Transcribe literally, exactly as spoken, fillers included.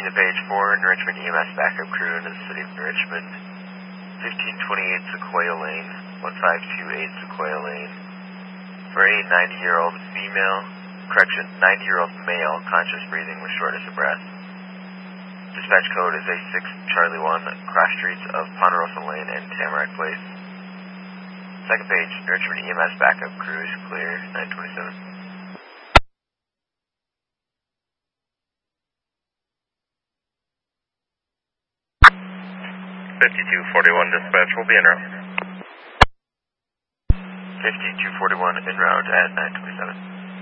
Second page, four Richmond E M S backup crew into the city of Richmond. fifteen twenty-eight Sequoia Lane, one five two eight Sequoia Lane. For a ninety-year-old female, correction, ninety-year-old male, conscious breathing with shortness of breath. Dispatch code is A six Charlie one, cross streets of Ponderosa Lane and Tamarack Place. Second page, Richmond E M S backup crew is clear, nine twenty-seven. fifty-two forty-one dispatch will be en route. fifty-two forty-one en route at nine twenty-seven.